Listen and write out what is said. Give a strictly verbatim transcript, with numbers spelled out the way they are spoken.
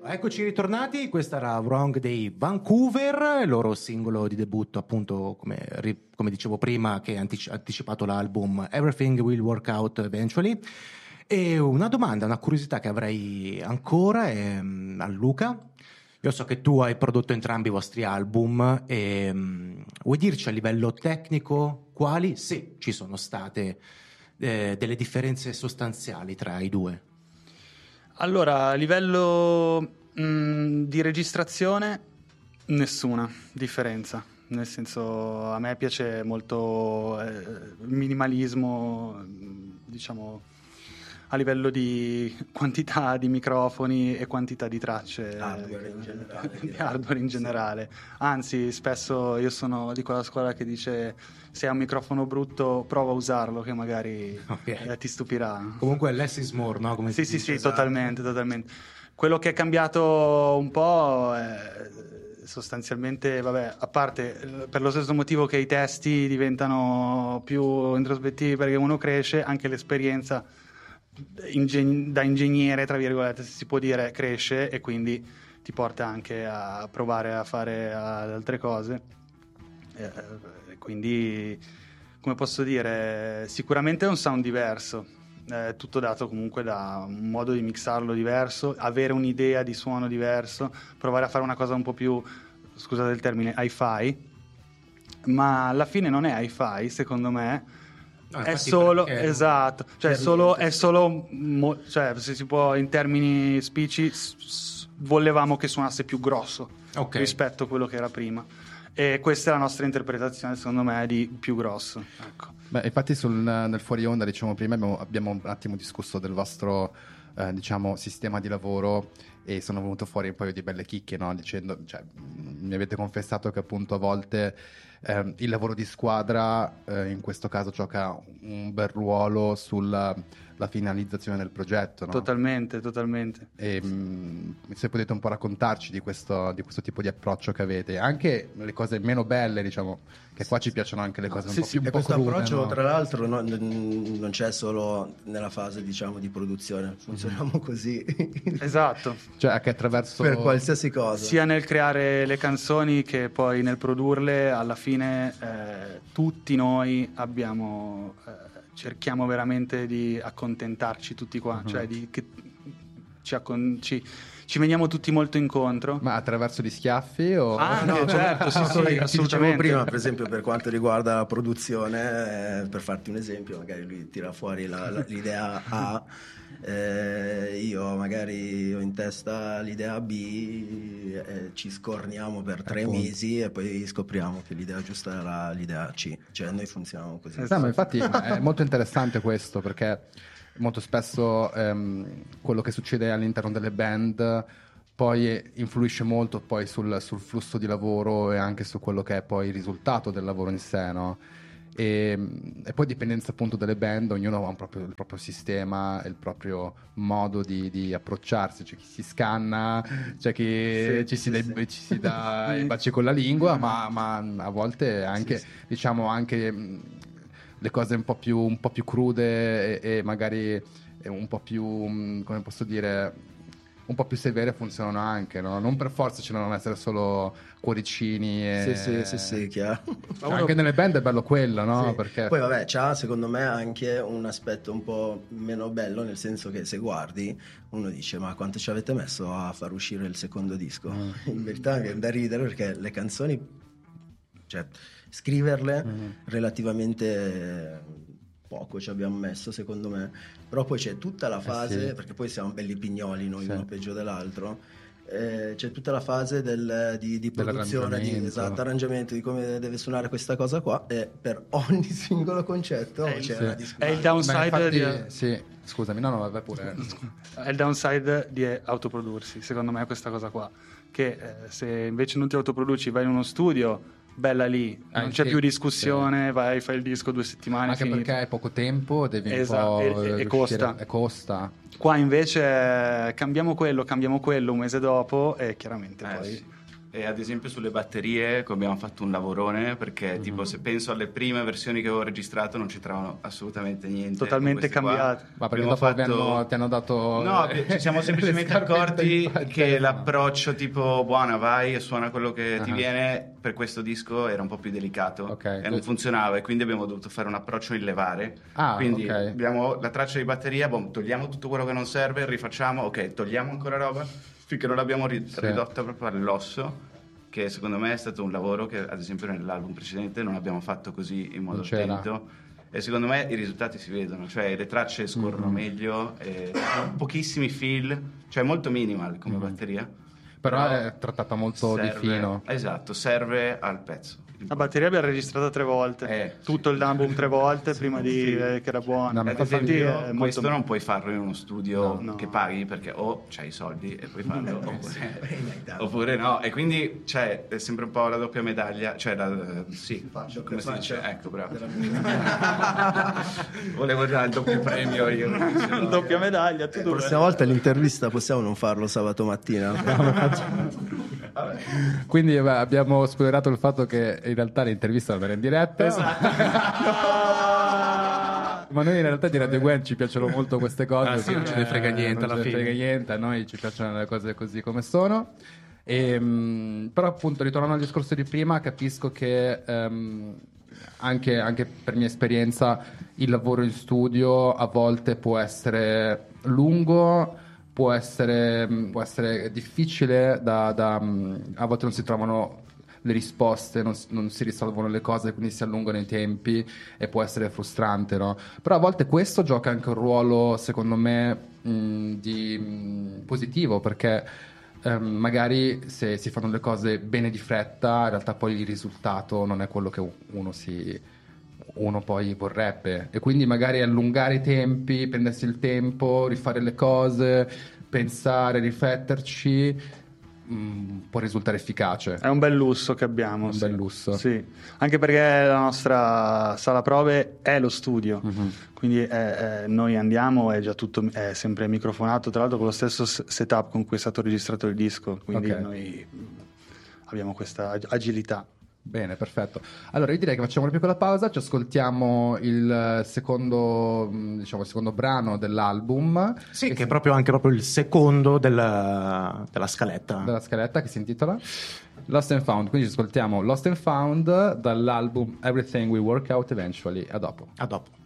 Eccoci ritornati, questa era Wrong dei Vancouver, il loro singolo di debutto, appunto, come, come dicevo prima, che ha antici- anticipato l'album Everything Will Work Out Eventually. E una domanda, una curiosità che avrei ancora è, um, a Luca. Io so che tu hai prodotto entrambi i vostri album e um, vuoi dirci a livello tecnico quali, se ci sono state, eh, delle differenze sostanziali tra i due? Allora, a livello mh, di registrazione, nessuna differenza. Nel senso, a me piace molto eh, il minimalismo, diciamo, a livello di quantità di microfoni e quantità di tracce, hardware in generale, di hardware in generale. Anzi, spesso io sono di quella scuola che dice: se hai un microfono brutto prova a usarlo, che magari okay. eh, ti stupirà. Comunque less is more, no? Come sì, si sì, dice, sì, esatto. totalmente, totalmente. Quello che è cambiato un po' è sostanzialmente, vabbè, a parte per lo stesso motivo che i testi diventano più introspettivi perché uno cresce, anche l'esperienza Ingeg- da ingegnere, tra virgolette, se si può dire, cresce, e quindi ti porta anche a provare a fare altre cose. Eh, quindi, come posso dire, sicuramente è un sound diverso, è tutto dato comunque da un modo di mixarlo diverso, avere un'idea di suono diverso, provare a fare una cosa un po' più, scusate il termine, hi-fi, ma alla fine non è hi-fi, secondo me. No, è solo esatto, cioè è solo, è solo mo, cioè, se si può, in termini spicci, s- s- volevamo che suonasse più grosso, okay, rispetto a quello che era prima, e questa è la nostra interpretazione, secondo me, di più grosso, ecco. Beh, infatti sul, nel fuori onda, diciamo prima, abbiamo, abbiamo un attimo discusso del vostro eh, diciamo sistema di lavoro, e sono venuto fuori un paio di belle chicche, no? Dicendo, cioè, mi avete confessato che appunto a volte eh, il lavoro di squadra eh, in questo caso gioca un bel ruolo sulla la finalizzazione del progetto, no? Totalmente, totalmente. E, mh, se potete un po' raccontarci di questo, di questo tipo di approccio che avete, anche le cose meno belle, diciamo, che qua ci piacciono anche le cose no, un sì, po' sì, più un e po' questo crude, approccio, no? tra l'altro, no, n- non c'è solo nella fase, diciamo, di produzione, funzioniamo mm-hmm. così. Esatto. Cioè anche attraverso per qualsiasi cosa, sia nel creare le canzoni che poi nel produrle. Alla fine eh, tutti noi abbiamo eh, cerchiamo veramente di accontentarci tutti qua, uh-huh. cioè di che ci, accon- ci, ci veniamo tutti molto incontro. Ma attraverso gli schiaffi o ah no, no certo sì, sì, sì, assolutamente. Prima, per esempio, per quanto riguarda la produzione, eh, per farti un esempio, magari lui tira fuori la, la, l'idea A, eh, io magari ho in testa l'idea B, eh, ci scorniamo per tre Appunto. mesi e poi scopriamo che l'idea giusta era l'idea C, cioè noi funzioniamo così. Esatto, ma infatti è molto interessante questo, perché molto spesso ehm, quello che succede all'interno delle band poi influisce molto poi sul, sul flusso di lavoro e anche su quello che è poi il risultato del lavoro in sé, no? E, e poi dipendenza appunto delle band, ognuno ha un proprio, il proprio sistema, il proprio modo di, di approcciarsi, c'è chi si scanna, c'è chi sì, ci, si sì, dà, sì. ci si dà i baci con la lingua, ma, ma a volte anche, sì, sì. diciamo anche le cose un po' più, un po' più crude e, e magari un po' più, come posso dire, un po' più severe funzionano anche, no? Non per forza ci devono essere solo cuoricini e... Sì, sì, sì, sì, chiaro. Cioè, anche nelle band è bello quello, no? Sì. Perché... Poi vabbè, c'ha secondo me anche un aspetto un po' meno bello, nel senso che se guardi uno dice: ma quanto ci avete messo a far uscire il secondo disco? Mm. In verità è da ridere, perché le canzoni, cioè scriverle mm. relativamente poco ci abbiamo messo, secondo me, però poi c'è tutta la fase, eh sì. perché poi siamo belli pignoli noi, sì. uno peggio dell'altro, eh, c'è tutta la fase del, di, di produzione, di esatto, arrangiamento, di come deve suonare questa cosa qua, e per ogni singolo concetto è c'è sì. una discussione. È il downside infatti, di... sì, scusami, no, no, vabbè pure. È il downside di autoprodursi, secondo me, questa cosa qua, che eh, se invece non ti autoproduci, vai in uno studio, bella lì, non anche, c'è più discussione, sì. vai, fai il disco due settimane, anche finito. Perché hai poco tempo, devi esatto, un po' e, e costa. e costa. Qua invece cambiamo quello, cambiamo quello un mese dopo, e chiaramente eh, poi sì. E ad esempio sulle batterie abbiamo fatto un lavorone, perché mm-hmm. tipo se penso alle prime versioni che avevo registrato non c'entravano assolutamente niente. Totalmente cambiate. Qua. Ma perché abbiamo dopo fatto... hanno, ti hanno dato... No, ci siamo semplicemente accorti che l'approccio tipo buona vai e suona quello che uh-huh. ti viene per questo disco era un po' più delicato okay. e non funzionava, e quindi abbiamo dovuto fare un approccio in levare. Ah, quindi okay. abbiamo la traccia di batteria, boh, togliamo tutto quello che non serve, rifacciamo, ok, togliamo ancora roba finché non l'abbiamo ri- sì. ridotta proprio all'osso, che secondo me è stato un lavoro che ad esempio nell'album precedente non abbiamo fatto così in modo attento, e secondo me i risultati si vedono, cioè le tracce scorrono mm-hmm. meglio, e pochissimi fill, cioè molto minimal come mm-hmm. batteria, però, però è trattata molto serve, di fino. Esatto, serve al pezzo. La batteria abbiamo registrata tre volte, eh, tutto sì. l'album tre volte prima di sì. eh, che era buono. No, ad esempio, molto... questo non puoi farlo in uno studio no, no. che paghi, perché o c'hai i soldi e puoi farlo oppure, oppure no, e quindi cioè, è sempre un po' la doppia medaglia, cioè la, sì, faccio, come si faccio. dice, ecco, bravo. Volevo già il doppio premio io. No, doppia medaglia, tu la dove? prossima volta l'intervista possiamo non farlo sabato mattina. Quindi beh, abbiamo spoilerato il fatto che in realtà l'intervista non era in diretta. Esatto. Ma noi in realtà di Radio Gwen ci piacciono molto queste cose. Ah, sì, non ce ne frega niente non alla ce ne fine. frega niente, a noi ci piacciono le cose così come sono. E, mh, però appunto ritornando al discorso di prima, capisco che um, anche, anche per mia esperienza il lavoro in studio a volte può essere lungo, può essere, può essere difficile, da, da, a volte non si trovano le risposte, non, non si risolvono le cose, quindi si allungano i tempi e può essere frustrante, no? Però a volte questo gioca anche un ruolo, secondo me, mh, di, mh, positivo, perché ehm, magari se si fanno le cose bene di fretta, in realtà poi il risultato non è quello che uno si... uno poi vorrebbe, e quindi magari allungare i tempi, prendersi il tempo, rifare le cose, pensare, rifletterci, mh, può risultare efficace. È un bel lusso che abbiamo. Un sì. bel lusso. Sì, anche perché la nostra sala prove è lo studio, mm-hmm. quindi è, è, noi andiamo, è già tutto, è sempre microfonato, tra l'altro con lo stesso setup con cui è stato registrato il disco, quindi okay. noi abbiamo questa ag- agilità. Bene, perfetto. Allora io direi che facciamo una piccola pausa, ci ascoltiamo il secondo, diciamo, il secondo brano dell'album. Sì, che, che si... è proprio anche proprio il secondo della, della scaletta. Della scaletta, che si intitola Lost and Found. Quindi ci ascoltiamo Lost and Found dall'album Everything Will Work Out Eventually. A dopo. A dopo.